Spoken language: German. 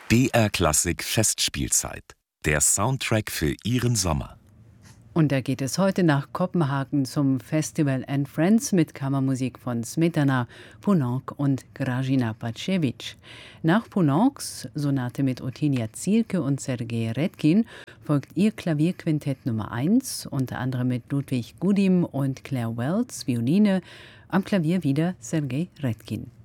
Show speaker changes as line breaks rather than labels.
BR Klassik Festspielzeit. Der Soundtrack für Ihren Sommer.
Und da geht es heute nach Kopenhagen zum Festival and Friends mit Kammermusik von Smetana, Poulenc und Grażyna Pacewicz. Nach Poulencs Sonate mit Otinia Zielke und Sergej Redkin folgt ihr Klavierquintett Nummer 1, unter anderem mit Ludwig Gudim und Claire Wells, Violine, am Klavier wieder Sergej Redkin.